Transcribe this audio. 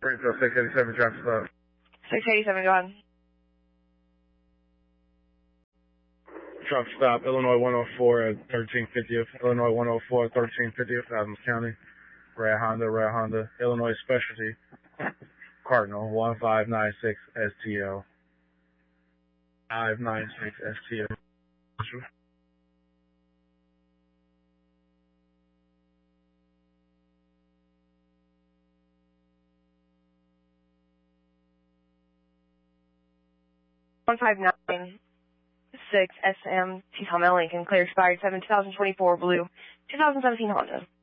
Springfield 687 traffic stop. 687, go ahead. Traffic stop, Illinois 104 at 1350th. Illinois 104 at 1350th, Adams County. Red Honda, Illinois Specialty. Cardinal 1596 STL. 596 STL. One 596 SM T Tom L Lincoln, clear expired 7/2024 blue 2017 Honda.